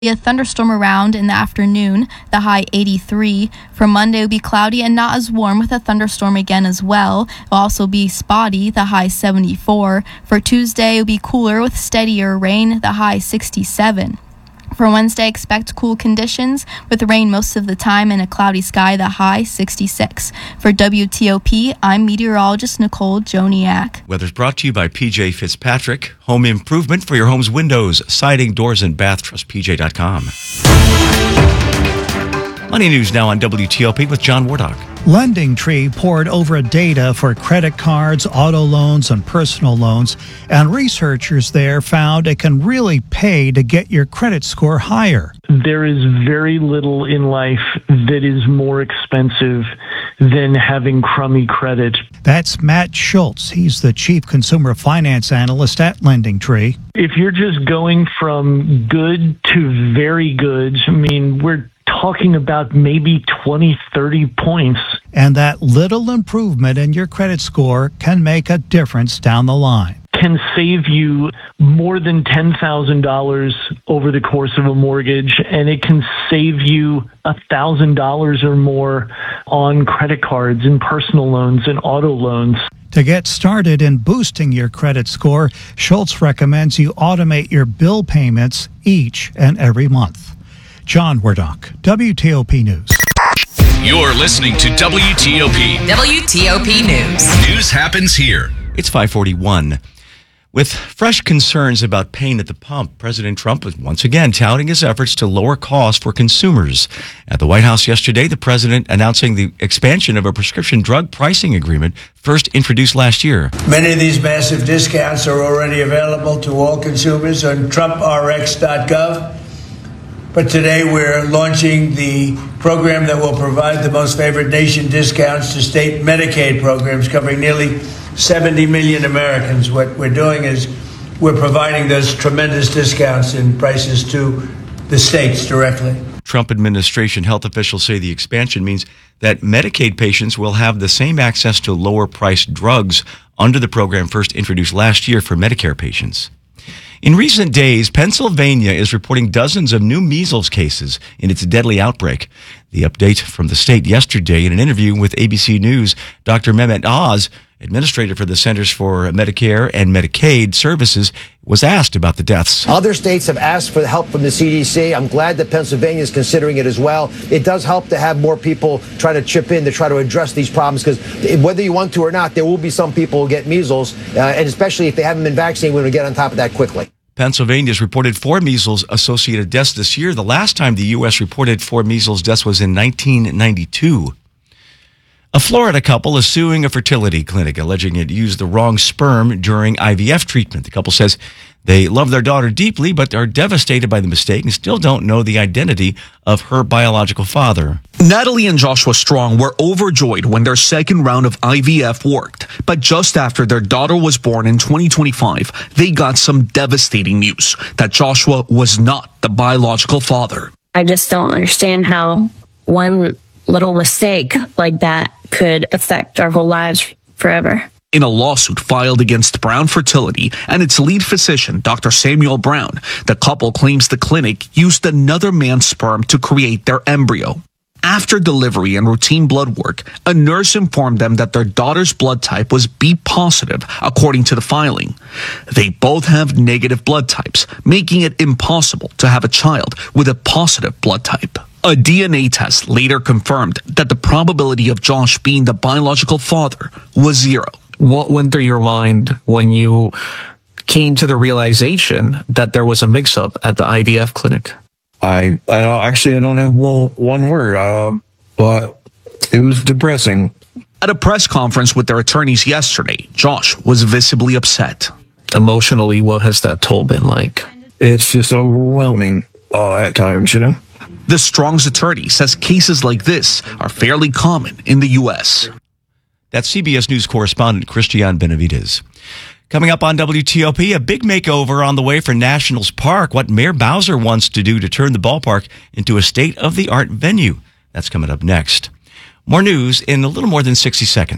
A thunderstorm around in the afternoon, the high 83. For Monday, it will be cloudy and not as warm with a thunderstorm again as well. It will also be spotty, the high 74. For Tuesday, it will be cooler with steadier rain, the high 67. For Wednesday, expect cool conditions with rain most of the time and a cloudy sky, the high 66. For WTOP, I'm meteorologist Nicole Joniak. Weather's brought to you by PJ Fitzpatrick. Home improvement for your home's windows, siding, doors, and bath. Trust PJ.com. Money News now on WTOP with John Wardock. LendingTree poured over data for credit cards, auto loans, and personal loans, and researchers there found it can really pay to get your credit score higher. There is very little in life that is more expensive than having crummy credit. That's Matt Schultz. He's the chief consumer finance analyst at LendingTree. If you're just going from good to very good, we're talking about maybe 20, 30 points. And that little improvement in your credit score can make a difference down the line. Can save you more than $10,000 over the course of a mortgage, and it can save you $1,000 or more on credit cards and personal loans and auto loans. To get started in boosting your credit score, Schultz recommends you automate your bill payments each and every month. John Wardock, WTOP News. You're listening to WTOP. WTOP News. News happens here. It's 5:41. With fresh concerns about pain at the pump, President Trump was once again touting his efforts to lower costs for consumers. At the White House yesterday, the president announcing the expansion of a prescription drug pricing agreement first introduced last year. Many of these massive discounts are already available to all consumers on TrumpRx.gov. But today we're launching the program that will provide the most favored nation discounts to state Medicaid programs covering nearly 70 million Americans. What we're doing is we're providing those tremendous discounts in prices to the states directly. Trump administration health officials say the expansion means that Medicaid patients will have the same access to lower-priced drugs under the program first introduced last year for Medicare patients. In recent days, Pennsylvania is reporting dozens of new measles cases in its deadly outbreak. The update from the state yesterday in an interview with ABC News, Dr. Mehmet Oz, administrator for the Centers for Medicare and Medicaid Services, was asked about the deaths. Other states have asked for help from the CDC. I'm glad that Pennsylvania is considering it as well. It does help to have more people try to chip in to try to address these problems, because whether you want to or not, there will be some people who get measles, and especially if they haven't been vaccinated, we're going to get on top of that quickly. Pennsylvania's reported 4 measles-associated deaths this year. The last time the U.S. reported 4 measles deaths was in 1992. A Florida couple is suing a fertility clinic, alleging it used the wrong sperm during IVF treatment. The couple says they love their daughter deeply, but are devastated by the mistake and still don't know the identity of her biological father. Natalie and Joshua Strong were overjoyed when their second round of IVF worked. But just after their daughter was born in 2025, they got some devastating news that Joshua was not the biological father. I just don't understand how one little mistake like that could affect our whole lives forever. In a lawsuit filed against Brown Fertility and its lead physician, Dr. Samuel Brown, the couple claims the clinic used another man's sperm to create their embryo. After delivery and routine blood work, a nurse informed them that their daughter's blood type was B positive, according to the filing. They both have negative blood types, making it impossible to have a child with a positive blood type. A DNA test later confirmed that the probability of Josh being the biological father was 0. What went through your mind when you came to the realization that there was a mix-up at the IVF clinic? I don't have one word, but it was depressing. At a press conference with their attorneys yesterday, Josh was visibly upset. Emotionally, what has that toll been like? It's just overwhelming at times, The Strong's attorney says cases like this are fairly common in the U.S. That's CBS News correspondent Christian Benavides. Coming up on WTOP, a big makeover on the way for Nationals Park. What Mayor Bowser wants to do to turn the ballpark into a state-of-the-art venue. That's coming up next. More news in a little more than 60 seconds.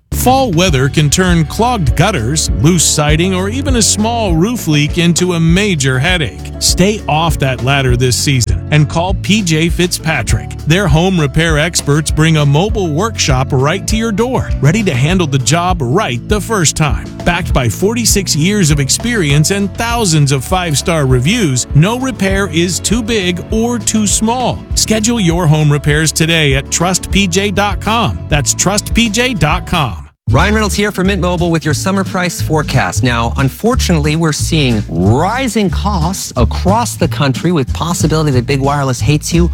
Fall weather can turn clogged gutters, loose siding, or even a small roof leak into a major headache. Stay off that ladder this season and call PJ Fitzpatrick. Their home repair experts bring a mobile workshop right to your door, ready to handle the job right the first time. Backed by 46 years of experience and thousands of 5-star reviews, no repair is too big or too small. Schedule your home repairs today at trustpj.com. That's trustpj.com. Ryan Reynolds here for Mint Mobile with your summer price forecast. Now, unfortunately, we're seeing rising costs across the country with possibility that big wireless hates you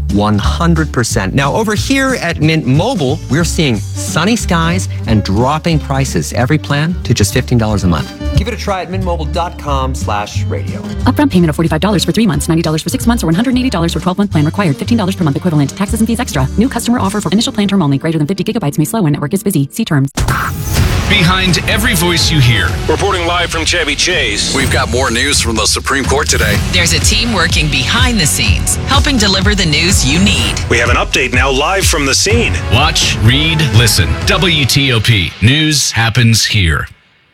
100%. Now, over here at Mint Mobile, we're seeing sunny skies and dropping prices. Every plan to just $15 a month. Give it a try at mintmobile.com/radio. Upfront payment of $45 for 3 months, $90 for 6 months, or $180 for 12-month plan required. $15 per month equivalent. Taxes and fees extra. New customer offer for initial plan term only. Greater than 50 gigabytes may slow when network is busy. See terms. Behind every voice you hear. Reporting live from Chevy Chase. We've got more news from the Supreme Court today. There's a team working behind the scenes, helping deliver the news you need. We have an update now live from the scene. Watch, read, listen. WTOP. News happens here.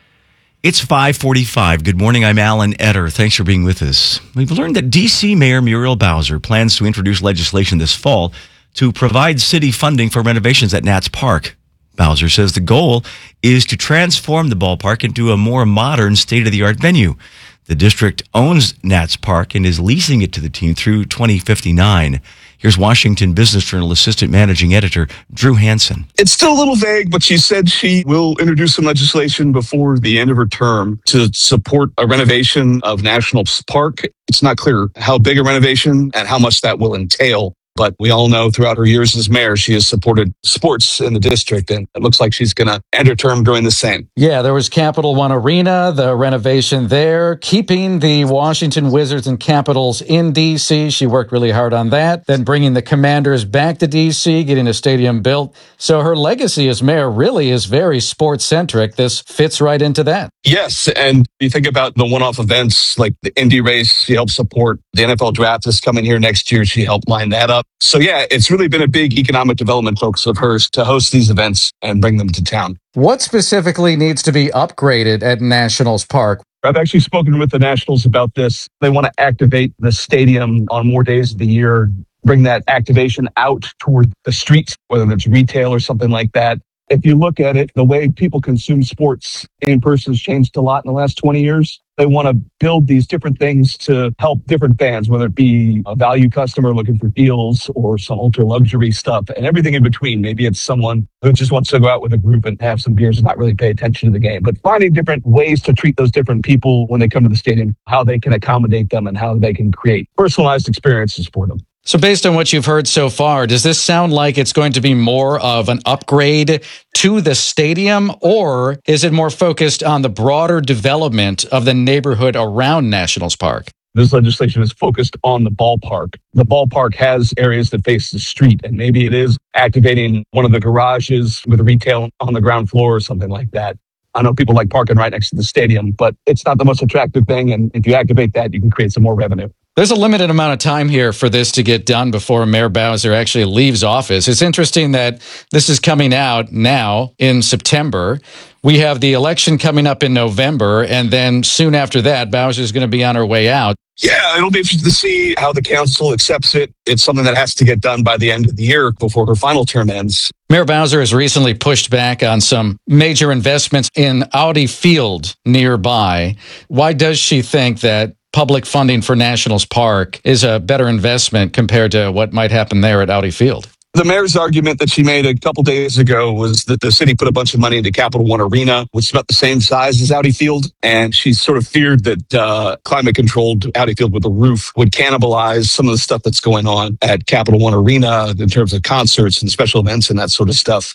It's 5:45. Good morning. I'm Alan Etter. Thanks for being with us. We've learned that D.C. Mayor Muriel Bowser plans to introduce legislation this fall to provide city funding for renovations at Nats Park. Bowser says the goal is to transform the ballpark into a more modern, state-of-the-art venue. The district owns Nats Park and is leasing it to the team through 2059. Here's Washington Business Journal Assistant Managing Editor Drew Hansen. It's still a little vague, but she said she will introduce some legislation before the end of her term to support a renovation of National Park. It's not clear how big a renovation and how much that will entail. But we all know throughout her years as mayor, she has supported sports in the district, and it looks like she's going to end her term doing the same. Yeah, there was Capital One Arena, the renovation there, keeping the Washington Wizards and Capitals in D.C. She worked really hard on that. Then bringing the Commanders back to D.C., getting a stadium built. So her legacy as mayor really is very sports-centric. This fits right into that. Yes, and you think about the one-off events like the Indy race, she helped support. The NFL draft is coming here next year. She helped line that up. So yeah, it's really been a big economic development focus of hers to host these events and bring them to town. What specifically needs to be upgraded at Nationals Park? I've actually spoken with the Nationals about this. They want to activate the stadium on more days of the year, bring that activation out toward the streets, whether it's retail or something like that. If you look at it, the way people consume sports in person has changed a lot in the last 20 years. They want to build these different things to help different fans, whether it be a value customer looking for deals or some ultra luxury stuff and everything in between. Maybe it's someone who just wants to go out with a group and have some beers and not really pay attention to the game. But finding different ways to treat those different people when they come to the stadium, how they can accommodate them and how they can create personalized experiences for them. So based on what you've heard so far, does this sound like it's going to be more of an upgrade to the stadium, or is it more focused on the broader development of the neighborhood around Nationals Park? This legislation is focused on the ballpark. The ballpark has areas that face the street, and maybe it is activating one of the garages with retail on the ground floor or something like that. I know people like parking right next to the stadium, but it's not the most attractive thing, and if you activate that, you can create some more revenue. There's a limited amount of time here for this to get done before Mayor Bowser actually leaves office. It's interesting that this is coming out now in September. We have the election coming up in November, and then soon after that, Bowser's going to be on her way out. Yeah, it'll be interesting to see how the council accepts it. It's something that has to get done by the end of the year before her final term ends. Mayor Bowser has recently pushed back on some major investments in Audi Field nearby. Why does she think that public funding for Nationals Park is a better investment compared to what might happen there at Audi Field? The mayor's argument that she made a couple days ago was that the city put a bunch of money into Capital One Arena, which is about the same size as Audi Field. And she sort of feared that climate-controlled Audi Field with a roof would cannibalize some of the stuff that's going on at Capital One Arena in terms of concerts and special events and that sort of stuff.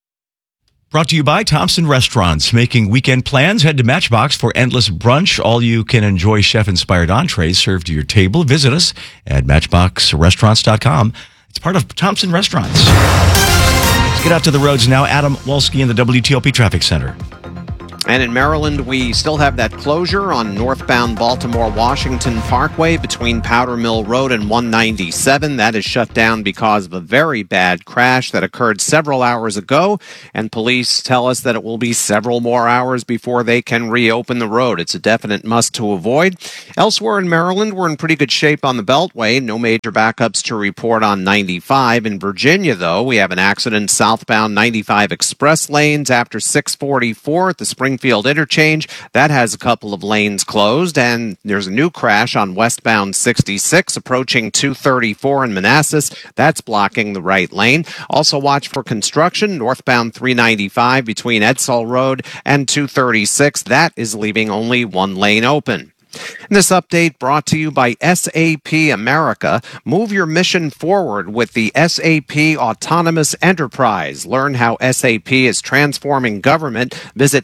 Brought to you by Thompson Restaurants. Making weekend plans? Head to Matchbox for endless brunch. All you can enjoy chef-inspired entrees served to your table. Visit us at matchboxrestaurants.com. It's part of Thompson Restaurants. Let's get out to the roads now. Adam Wolski in the WTOP Traffic Center. And in Maryland, we still have that closure on northbound Baltimore-Washington Parkway between Powder Mill Road and 197. That is shut down because of a very bad crash that occurred several hours ago, and police tell us that it will be several more hours before they can reopen the road. It's a definite must to avoid. Elsewhere in Maryland, we're in pretty good shape on the Beltway. No major backups to report on 95. In Virginia, though, we have an accident southbound 95 express lanes after 644 at the Springfield interchange. That has a couple of lanes closed, and there's a new crash on westbound 66 approaching 234 in Manassas. That's blocking the right lane. Also watch for construction northbound 395 between Edsall Road and 236. That is leaving only one lane open. This update brought to you by SAP America. Move your mission forward with the SAP Autonomous Enterprise. Learn how SAP is transforming government. Visit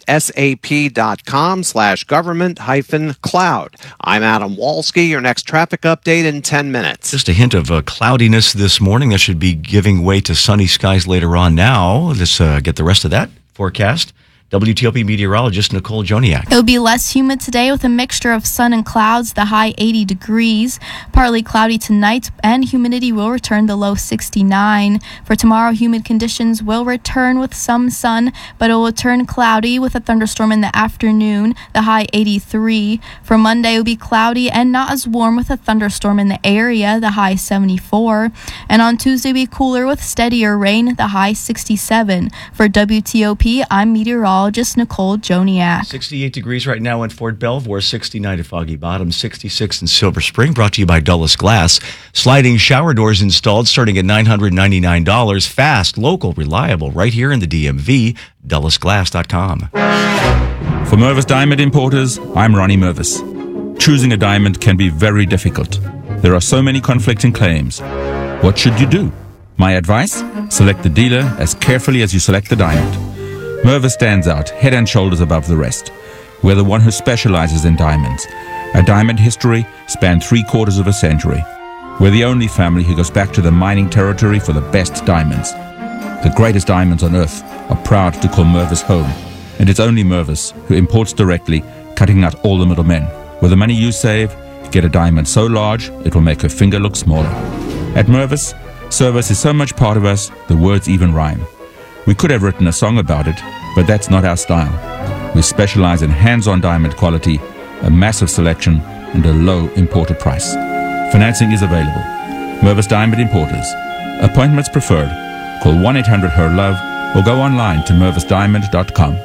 sap.com/government-cloud. I'm Adam Walski. Your next traffic update in 10 minutes. Just a hint of cloudiness this morning. That should be giving way to sunny skies later on now. Let's get the rest of that forecast. WTOP meteorologist Nicole Joniak. It will be less humid today with a mixture of sun and clouds, the high 80 degrees. Partly cloudy tonight, and humidity will return the low 69. For tomorrow, humid conditions will return with some sun, but it will turn cloudy with a thunderstorm in the afternoon, the high 83. For Monday, it will be cloudy and not as warm with a thunderstorm in the area, the high 74. And on Tuesday, it will be cooler with steadier rain, the high 67. For WTOP, I'm meteorologist Nicole Joniak. 68 degrees right now in Fort Belvoir, 69 at Foggy Bottom, 66 in Silver Spring, brought to you by Dulles Glass. Sliding shower doors installed starting at $999. Fast, local, reliable, right here in the DMV, DullesGlass.com. For Mervis Diamond Importers, I'm Ronnie Mervis. Choosing a diamond can be very difficult. There are so many conflicting claims. What should you do? My advice? Select the dealer as carefully as you select the diamond. Mervis stands out, head and shoulders above the rest. We're the one who specializes in diamonds. Our diamond history spanned 3/4 of a century. We're the only family who goes back to the mining territory for the best diamonds. The greatest diamonds on earth are proud to call Mervis home. And it's only Mervis who imports directly, cutting out all the middlemen. With the money you save, get a diamond so large it will make her finger look smaller. At Mervis, service is so much part of us, the words even rhyme. We could have written a song about it, but that's not our style. We specialize in hands-on diamond quality, a massive selection, and a low importer price. Financing is available. Mervis Diamond Importers. Appointments preferred. Call 1-800-HER-LOVE or go online to mervisdiamond.com.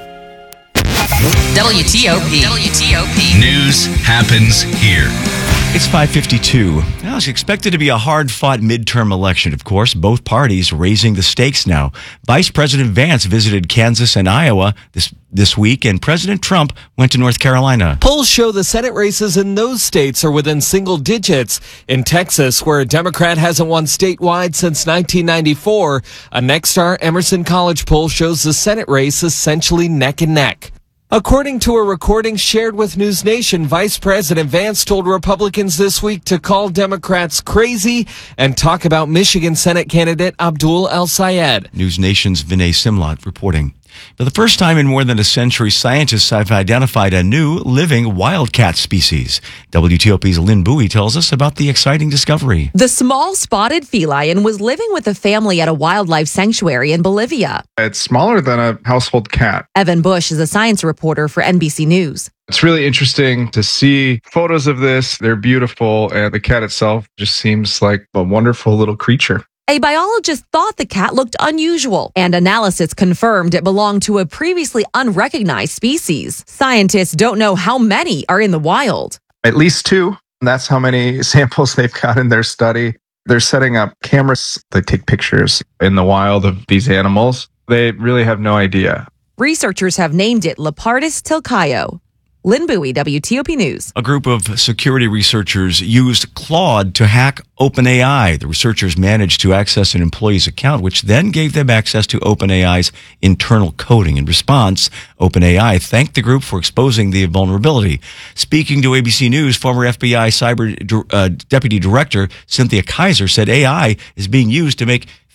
WTOP. News happens here. It's 5:52. Now, it's expected to be a hard-fought midterm election, of course. Both parties raising the stakes now. Vice President Vance visited Kansas and Iowa this week, and President Trump went to North Carolina. Polls show the Senate races in those states are within single digits. In Texas, where a Democrat hasn't won statewide since 1994, a Nexstar Emerson College poll shows the Senate race essentially neck and neck. According to a recording shared with News Nation, Vice President Vance told Republicans this week to call Democrats crazy and talk about Michigan Senate candidate Abdul El-Sayed. News Nation's Vinay Simlot reporting. For the first time in more than a century, scientists have identified a new living wildcat species. WTOP's Lynn Bowie tells us about the exciting discovery. The small spotted feline was living with a family at a wildlife sanctuary in Bolivia. It's smaller than a household cat. Evan Bush is a science reporter for NBC News. It's really interesting to see photos of this. They're beautiful, and the cat itself just seems like a wonderful little creature. A biologist thought the cat looked unusual, and analysis confirmed it belonged to a previously unrecognized species. Scientists don't know how many are in the wild. At least 2. That's how many samples they've got in their study. They're setting up cameras that take pictures in the wild of these animals. They really have no idea. Researchers have named it Lepardus tilcaio. Lynn Bowie, WTOP News. A group of security researchers used Claude to hack OpenAI. The researchers managed to access an employee's account, which then gave them access to OpenAI's internal coding. In response, OpenAI thanked the group for exposing the vulnerability. Speaking to ABC News, former FBI Cyber Deputy Director Cynthia Kaiser said AI is being used to make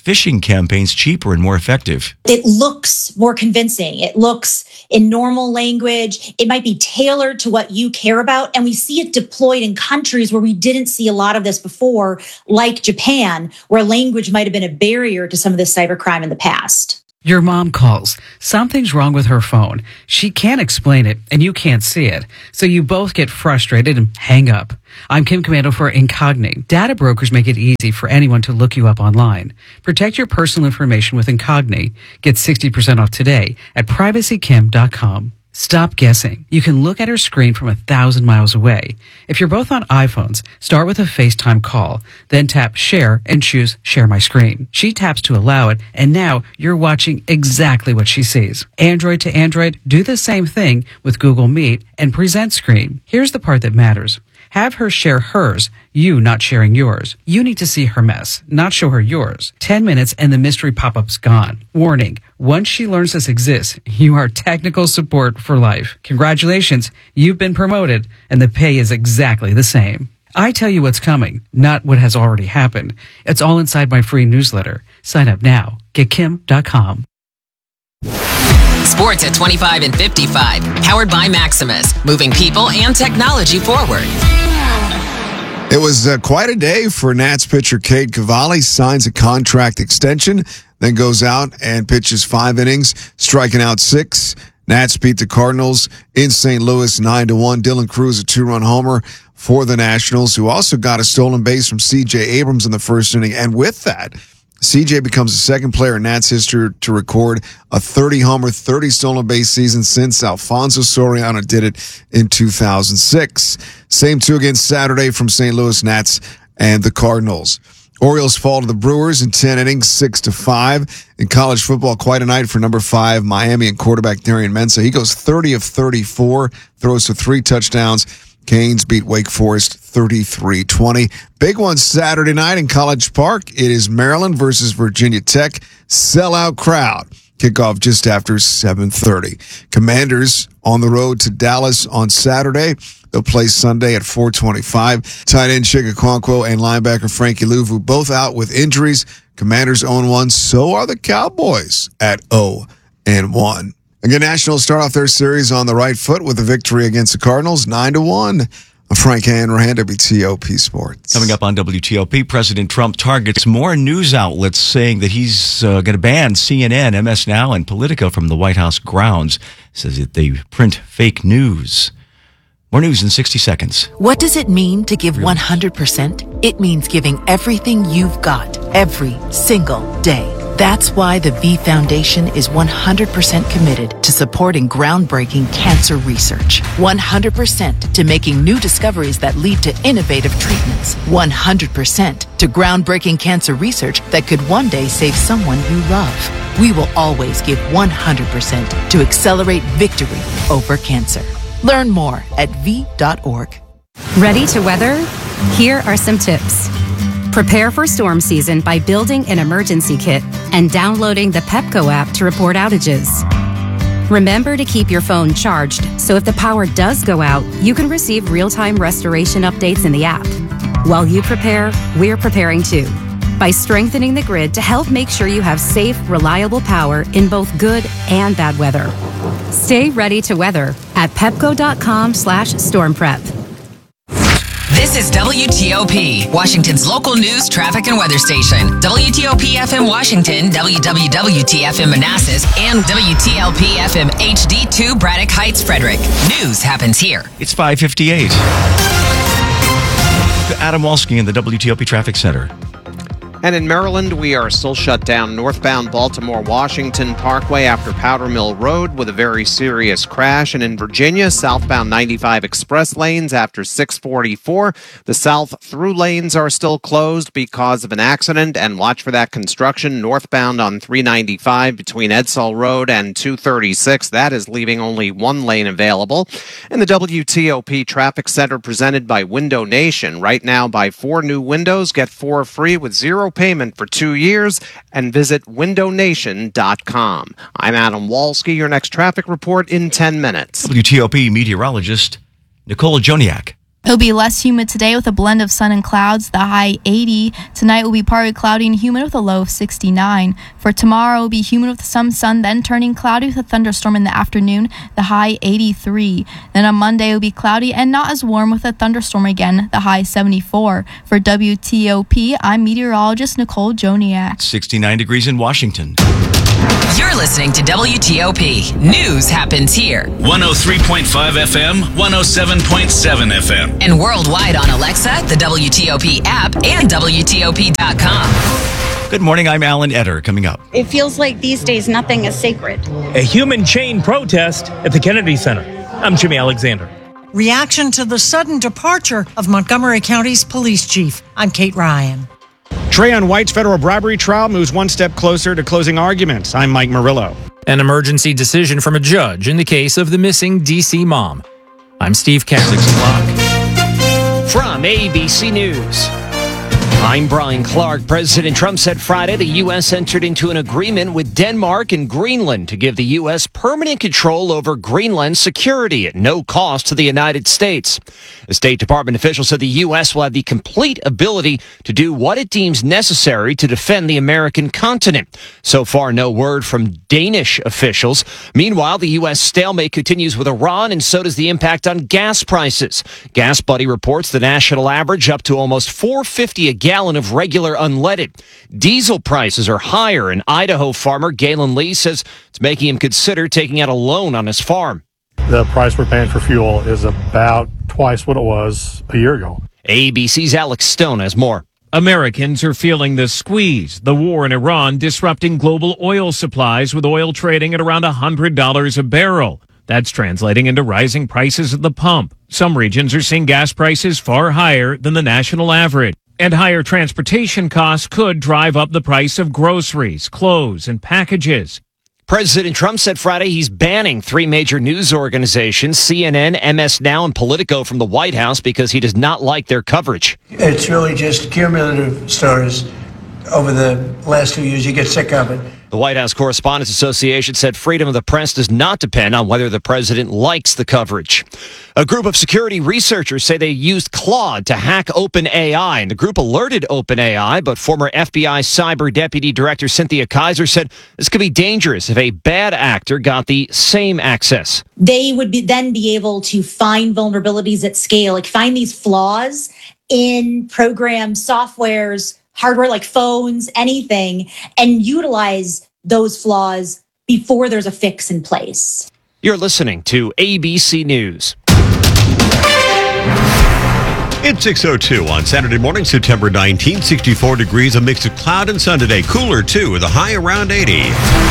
phishing campaigns cheaper and more effective. It looks more convincing. It looks in normal language. It might be tailored to what you care about. And we see it deployed in countries where we didn't see a lot of this before, like Japan, where language might have been a barrier to some of this cybercrime in the past. Your mom calls. Something's wrong with her phone. She can't explain it, and you can't see it. So you both get frustrated and hang up. I'm Kim Commando for Incogni. Data brokers make it easy for anyone to look you up online. Protect your personal information with Incogni. Get 60% off today at privacykim.com. Stop guessing. You can look at her screen from 1,000 miles away. If you're both on iPhones, start with a FaceTime call, then tap Share and choose Share My Screen. She taps to allow it, and now you're watching exactly what she sees. Android to Android, do the same thing with Google Meet and Present Screen. Here's the part that matters. Have her share hers, you not sharing yours. You need to see her mess, not show her yours. 10 minutes and the mystery pop-up's gone. Warning, once she learns this exists, you are technical support for life. Congratulations, you've been promoted, and the pay is exactly the same. I tell you what's coming, not what has already happened. It's all inside my free newsletter. Sign up now. GetKim.com. Sports at 25 and 55. Powered by Maximus. Moving people and technology forward. It was quite a day for Nats pitcher Cade Cavalli. Signs a contract extension, then goes out and pitches 5 innings, striking out 6. Nats beat the Cardinals in St. Louis 9-1. Dylan Cruz, a 2-run homer for the Nationals, who also got a stolen base from C.J. Abrams in the first inning. And with that, CJ becomes the second player in Nats history to record a 30-homer, 30 base season since Alfonso Soriano did it in 2006. Same 2 against Saturday from St. Louis Nats and the Cardinals. Orioles fall to the Brewers in 10 innings, 6-5. In college football, quite a night for number 5 Miami and quarterback Darian Mensah. He goes 30 of 34, throws for 3 touchdowns. Canes beat Wake Forest 33-20. Big one Saturday night in College Park. It is Maryland versus Virginia Tech. Sellout crowd. Kickoff just after 7:30. Commanders on the road to Dallas on Saturday. They'll play Sunday at 4:25. Tight end Chig Okonkwo and linebacker Frankie Louvu both out with injuries. Commanders 0-1. So are the Cowboys at 0-1. Again, Nationals start off their series on the right foot with a victory against the Cardinals, 9-1. I'm Frank Hanrahan, WTOP Sports. Coming up on WTOP, President Trump targets more news outlets, saying that he's going to ban CNN, MS Now, and Politico from the White House grounds. Says that they print fake news. More news in 60 seconds. What does it mean to give 100%? It means giving everything you've got every single day. That's why the V Foundation is 100% committed to supporting groundbreaking cancer research. 100% to making new discoveries that lead to innovative treatments. 100% to groundbreaking cancer research that could one day save someone you love. We will always give 100% to accelerate victory over cancer. Learn more at v.org. Ready to weather? Here are some tips. Prepare for storm season by building an emergency kit and downloading the Pepco app to report outages. Remember to keep your phone charged, so if the power does go out, you can receive real-time restoration updates in the app. While you prepare, we're preparing too, by strengthening the grid to help make sure you have safe, reliable power in both good and bad weather. Stay ready to weather at pepco.com/stormprep. This is WTOP, Washington's local news, traffic, and weather station. WTOP FM Washington, WWWT-FM Manassas, and WTLP FM HD2 Braddock Heights, Frederick. News happens here. It's 5:58. Adam Walski in the WTOP Traffic Center. And in Maryland, we are still shut down northbound Baltimore-Washington Parkway after Powder Mill Road with a very serious crash. And in Virginia, southbound 95 express lanes after 644. The south through lanes are still closed because of an accident. And watch for that construction northbound on 395 between Edsall Road and 236. That is leaving only one lane available. And the WTOP Traffic Center presented by Window Nation. Right now, buy 4 new windows, get 4 free with 0 payment for 2 years, and visit windownation.com. I'm Adam Walski. Your next traffic report in 10 minutes. WTOP meteorologist Nicole Joniak. It'll be less humid today with a blend of sun and clouds, the high 80. Tonight will be partly cloudy and humid with a low of 69. For tomorrow, it will be humid with some sun, then turning cloudy with a thunderstorm in the afternoon, the high 83. Then on Monday, it will be cloudy and not as warm with a thunderstorm again, the high 74. For WTOP, I'm meteorologist Nicole Joniak. 69 degrees in Washington. You're listening to WTOP. News happens here. 103.5 FM, 107.7 FM. And worldwide on Alexa, the WTOP app, and WTOP.com. Good morning, I'm Alan Etter. Coming up. It feels like these days nothing is sacred. A human chain protest at the Kennedy Center. I'm Jimmy Alexander. Reaction to the sudden departure of Montgomery County's police chief. I'm Kate Ryan. Trayon White's federal bribery trial moves one step closer to closing arguments. I'm Mike Murillo. An emergency decision from a judge in the case of the missing D.C. mom. I'm Steve Cameron. 6 o'clock. From ABC News, I'm Brian Clark. President Trump said Friday the U.S. entered into an agreement with Denmark and Greenland to give the U.S. permanent control over Greenland's security at no cost to the United States. A State Department official said the U.S. will have the complete ability to do what it deems necessary to defend the American continent. So far, no word from Danish officials. Meanwhile, the U.S. stalemate continues with Iran, and so does the impact on gas prices. Gas Buddy reports the national average up to almost $4.50 a gallon of regular unleaded. Diesel prices are higher, and Idaho farmer Galen Lee says it's making him consider taking out a loan on his farm. The price we're paying for fuel is about twice what it was a year ago. ABC's Alex Stone has more. Americans are feeling the squeeze. The war in Iran disrupting global oil supplies, with oil trading at around $100 a barrel. That's translating into rising prices at the pump. Some regions are seeing gas prices far higher than the national average. And higher transportation costs could drive up the price of groceries, clothes, and packages. President Trump said Friday he's banning 3 major news organizations, CNN, MS Now, and Politico, from the White House because he does not like their coverage. It's really just cumulative stories over the last 2 years. You get sick of it. The White House Correspondents Association said freedom of the press does not depend on whether the president likes the coverage. A group of security researchers say they used Claude to hack OpenAI, and the group alerted OpenAI, but former FBI Cyber Deputy Director Cynthia Kaiser said this could be dangerous if a bad actor got the same access. They would then be able to find vulnerabilities at scale, like find these flaws in programs, softwares, hardware like phones, anything, and utilize those flaws before there's a fix in place. You're listening to ABC News. It's 6:02 on Saturday morning, September 19th, 64 degrees, a mix of cloud and sun today. Cooler, too, with a high around 80.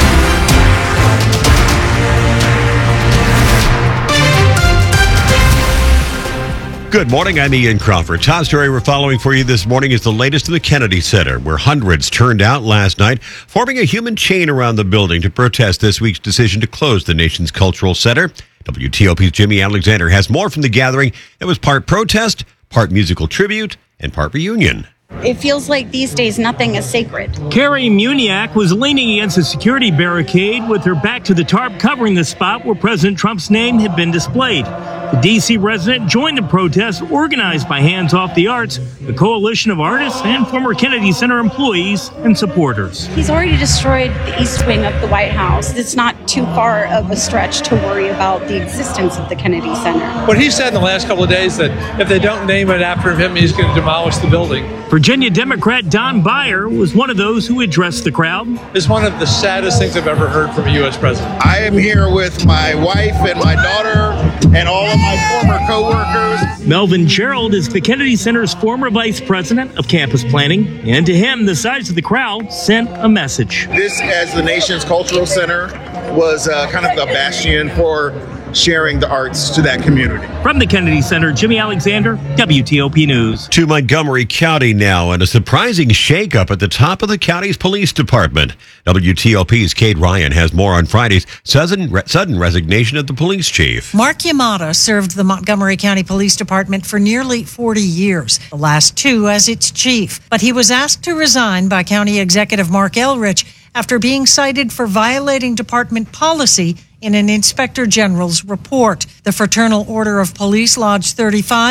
Good morning, I'm Ian Crawford. Top story we're following for you this morning is the latest in the Kennedy Center, where hundreds turned out last night, forming a human chain around the building to protest this week's decision to close the nation's cultural center. WTOP's Jimmy Alexander has more from the gathering. It was part protest, part musical tribute, and part reunion. It feels like these days nothing is sacred. Carrie Muniak was leaning against a security barricade with her back to the tarp covering the spot where President Trump's name had been displayed. The D.C. resident joined the protest organized by Hands Off the Arts, a coalition of artists and former Kennedy Center employees and supporters. He's already destroyed the east wing of the White House. It's not too far of a stretch to worry about the existence of the Kennedy Center. What he said in the last couple of days that if they don't name it after him, he's going to demolish the building. Virginia Democrat Don Beyer was one of those who addressed the crowd. It's one of the saddest things I've ever heard from a U.S. president. I am here with my wife and my daughter and all of my former co-workers. Melvin Gerald is the Kennedy Center's former vice president of campus planning, and to him, the size of the crowd sent a message. This, as the nation's cultural center, was kind of the bastion for sharing the arts to that community. From the Kennedy Center, Jimmy Alexander, WTOP News. To Montgomery County now, and a surprising shakeup at the top of the county's police department. WTOP's Kate Ryan has more on Friday's sudden resignation of the police chief. Mark Yamada served the Montgomery County Police Department for nearly 40 years, the last 2 as its chief. But he was asked to resign by County Executive Mark Elrich after being cited for violating department policy in an inspector general's report. The Fraternal Order of Police Lodge 35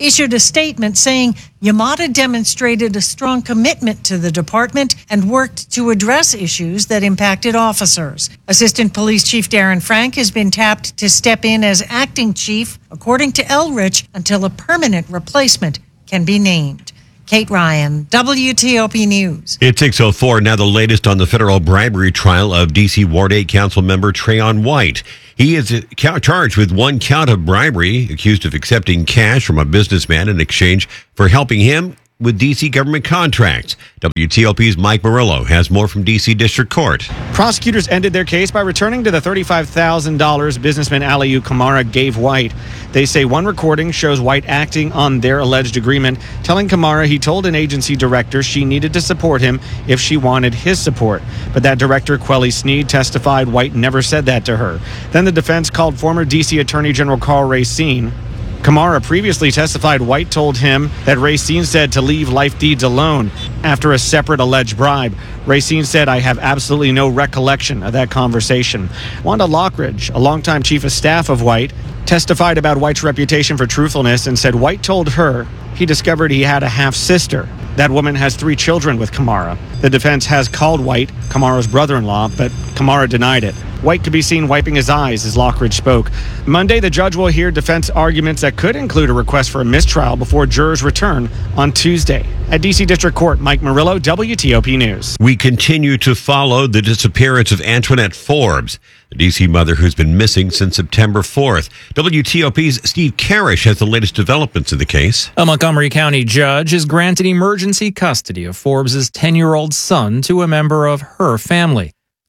issued a statement saying Yamada demonstrated a strong commitment to the department and worked to address issues that impacted officers. Assistant Police Chief Darren Frank has been tapped to step in as acting chief, according to Elrich, until a permanent replacement can be named. Kate Ryan, WTOP News. It's 6:04. Now the latest on the federal bribery trial of D.C. Ward 8 council member Trayon White. He is charged with one count of bribery, accused of accepting cash from a businessman in exchange for helping him with D.C. government contracts. WTOP's Mike Murillo has more from D.C. District Court. Prosecutors ended their case by returning to the $35,000 businessman Aliu Kamara gave White. They say one recording shows White acting on their alleged agreement, telling Kamara he told an agency director she needed to support him if she wanted his support. But that director, Quelly Sneed, testified White never said that to her. Then the defense called former D.C. Attorney General Carl Racine. Kamara previously testified White told him that Racine said to leave life deeds alone after a separate alleged bribe. Racine said, "I have absolutely no recollection of that conversation." Wanda Lockridge, a longtime chief of staff of White, testified about White's reputation for truthfulness and said White told her he discovered he had a half-sister. That woman has 3 children with Kamara. The defense has called White Kamara's brother-in-law, but Kamara denied it. White could be seen wiping his eyes as Lockridge spoke. Monday, the judge will hear defense arguments that could include a request for a mistrial before jurors return on Tuesday. At D.C. District Court, Mike Murillo, WTOP News. We continue to follow the disappearance of Antoinette Forbes, the D.C. mother who's been missing since September 4th. WTOP's Steve Karish has the latest developments in the case. A Montgomery County judge has granted emergency custody of Forbes' 10-year-old son to a member of her family.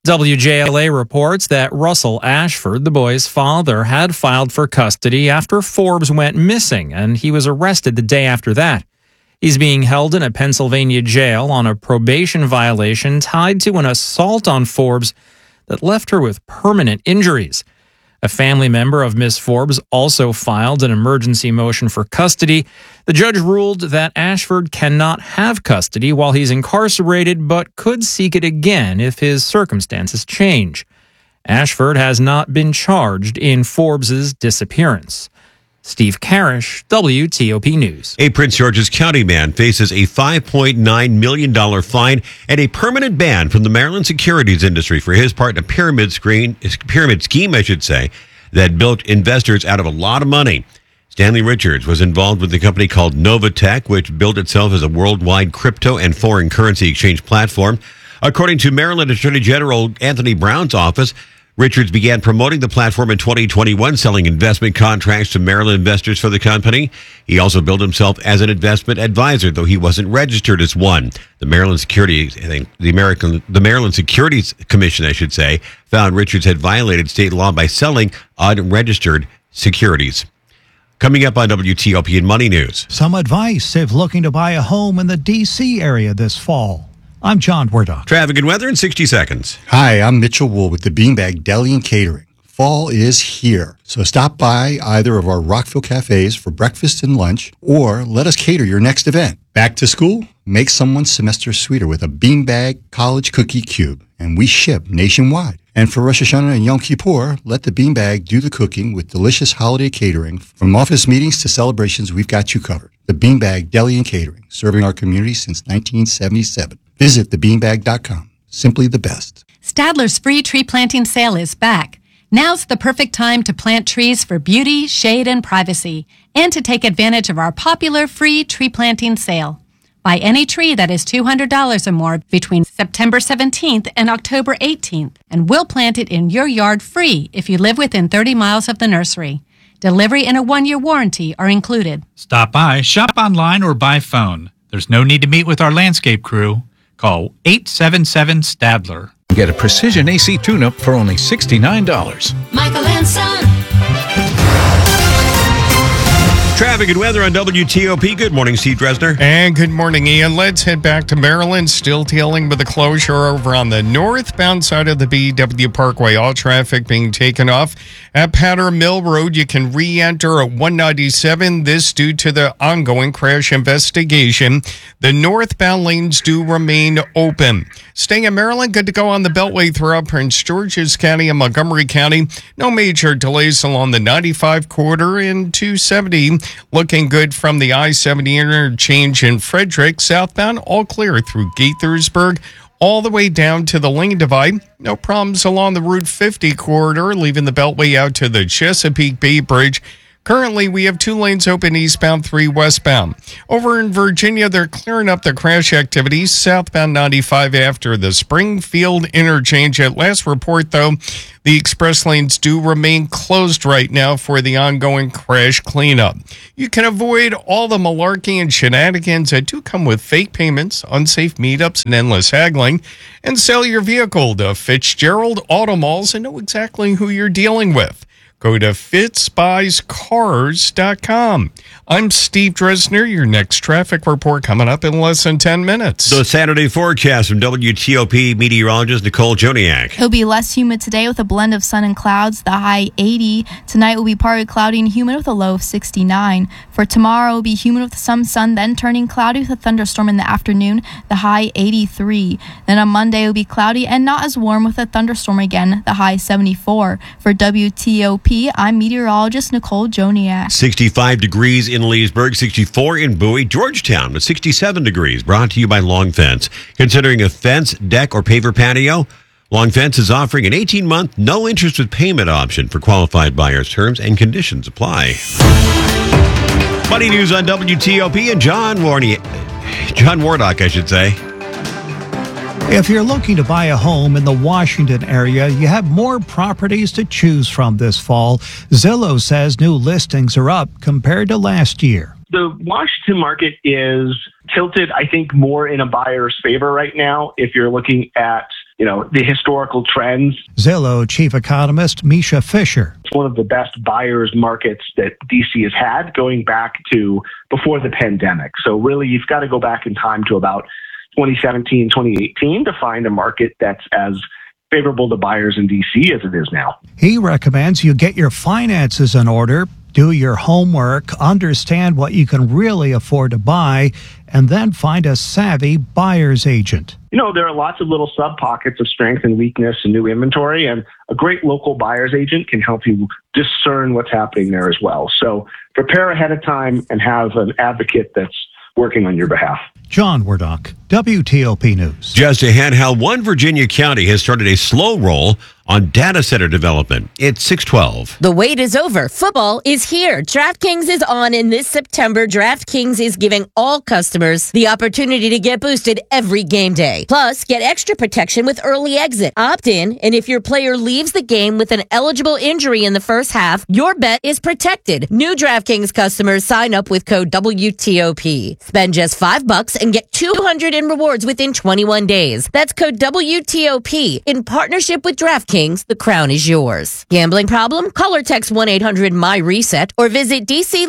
WJLA reports that Russell Ashford, the boy's father, had filed for custody after Forbes went missing, and he was arrested the day after that. He's being held in a Pennsylvania jail on a probation violation tied to an assault on Forbes that left her with permanent injuries. A family member of Miss Forbes also filed an emergency motion for custody. The judge ruled that Ashford cannot have custody while he's incarcerated, but could seek it again if his circumstances change. Ashford has not been charged in Forbes' disappearance. Steve Karish, WTOP News. A Prince George's County man faces a $5.9 million fine and a permanent ban from the Maryland securities industry for his part in a pyramid scheme, that bilked investors out of a lot of money. Stanley Richards was involved with the company called Novatech, which billed itself as a worldwide crypto and foreign currency exchange platform. According to Maryland Attorney General Anthony Brown's office, Richards began promoting the platform in 2021, selling investment contracts to Maryland investors for the company. He also billed himself as an investment advisor, though he wasn't registered as one. The Maryland Securities Commission, I should say, found Richards had violated state law by selling unregistered securities. Coming up on WTOP and Money News. Some advice if looking to buy a home in the D.C. area this fall. I'm John Werdock. Traffic and weather in 60 seconds. Hi, I'm Mitchell Wool with the Beanbag Deli and Catering. Fall is here, so stop by either of our Rockville cafes for breakfast and lunch, or let us cater your next event. Back to school? Make someone's semester sweeter with a Beanbag College Cookie Cube, and we ship nationwide. And for Rosh Hashanah and Yom Kippur, let the Beanbag do the cooking with delicious holiday catering. From office meetings to celebrations, we've got you covered. The Beanbag Deli and Catering, serving our community since 1977. Visit thebeanbag.com. Simply the best. Stadler's free tree planting sale is back. Now's the perfect time to plant trees for beauty, shade, and privacy, and to take advantage of our popular free tree planting sale. Buy any tree that is $200 or more between September 17th and October 18th, and we'll plant it in your yard free if you live within 30 miles of the nursery. Delivery and a 1-year warranty are included. Stop by, shop online, or by phone. There's no need to meet with our landscape crew. Call 877-STADLER. Get a precision AC tune-up for only $69. Michael and Son. Traffic and weather on WTOP. Good morning, Steve Dresner. And good morning, Ian. Let's head back to Maryland. Still dealing with the closure over on the northbound side of the BW Parkway. All traffic being taken off. At Powder Mill Road, you can re-enter at 197. This due to the ongoing crash investigation. The northbound lanes do remain open. Staying in Maryland, good to go on the Beltway throughout Prince George's County and Montgomery County. No major delays along the 95 corridor and 270. Looking good from the I-70 interchange in Frederick. Southbound, all clear through Gaithersburg, all the way down to the Lane Divide. No problems along the Route 50 corridor, leaving the Beltway out to the Chesapeake Bay Bridge. Currently, we have 2 lanes open eastbound, 3 westbound. Over in Virginia, they're clearing up the crash activities southbound 95 after the Springfield interchange. At last report, though, the express lanes do remain closed right now for the ongoing crash cleanup. You can avoid all the malarkey and shenanigans that do come with fake payments, unsafe meetups, and endless haggling, and sell your vehicle to Fitzgerald Auto Malls and know exactly who you're dealing with. Go to fitzbuyscars.com. I'm Steve Dresner. Your next traffic report coming up in less than 10 minutes. The Saturday forecast from WTOP meteorologist Nicole Joniak. It'll be less humid today with a blend of sun and clouds, the high 80. Tonight will be partly cloudy and humid with a low of 69. For tomorrow, it will be humid with some sun, then turning cloudy with a thunderstorm in the afternoon, the high 83. Then on Monday, it will be cloudy and not as warm with a thunderstorm again, the high 74. For WTOP, I'm meteorologist Nicole Joniak. 65 degrees in Leesburg, 64 in Bowie, Georgetown with 67 degrees. Brought to you by Long Fence. Considering a fence, deck, or paver patio, Long Fence is offering an 18-month, no interest with payment option for qualified buyers. Terms and conditions apply. Money news on WTOP and John Wardock, I should say. If you're looking to buy a home in the Washington area, you have more properties to choose from this fall. Zillow says new listings are up compared to last year. The Washington market is tilted, I think, more in a buyer's favor right now if you're looking at, the historical trends. Zillow chief economist Misha Fisher. It's one of the best buyer's markets that DC has had going back to before the pandemic. So really, you've got to go back in time to about 2017, 2018 to find a market that's as favorable to buyers in D.C. as it is now. He recommends you get your finances in order, do your homework, understand what you can really afford to buy, and then find a savvy buyer's agent. There are lots of little sub-pockets of strength and weakness and new inventory, and a great local buyer's agent can help you discern what's happening there as well. So prepare ahead of time and have an advocate that's working on your behalf. John Wardock, WTOP News. Just ahead, how one Virginia county has started a slow roll on data center development. It's 6:12. The wait is over. Football is here. DraftKings is on, and this September, DraftKings is giving all customers the opportunity to get boosted every game day. Plus, get extra protection with early exit. Opt in, and if your player leaves the game with an eligible injury in the first half, your bet is protected. New DraftKings customers sign up with code WTOP. Spend just $5 and get $200 in rewards within 21 days. That's code WTOP. In partnership with DraftKings, the crown is yours. Gambling problem? Call or text 1-800-MY-RESET or visit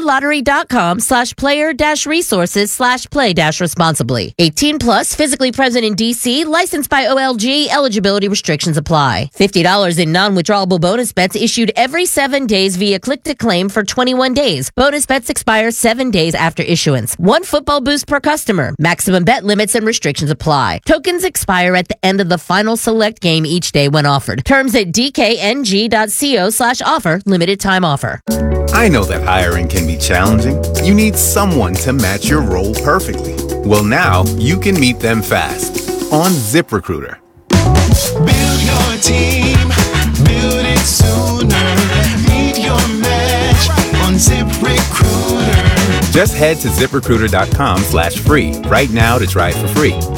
dclottery.com/player-resources/play-responsibly. 18 plus, physically present in DC, licensed by OLG, eligibility restrictions apply. $50 in non-withdrawable bonus bets issued every 7 days via click to claim for 21 days. Bonus bets expire 7 days after issuance. 1 football boost per customer. Maximum bet limits and restrictions apply. Tokens expire at the end of the final select game each day when offered. Terms at dkng.co/offer. Limited time offer. I know that hiring can be challenging. You need someone to match your role perfectly. Well, now you can meet them fast on ZipRecruiter. Build your team, build it sooner. Meet your match on ZipRecruiter. Just head to ZipRecruiter.com/free right now to try it for free.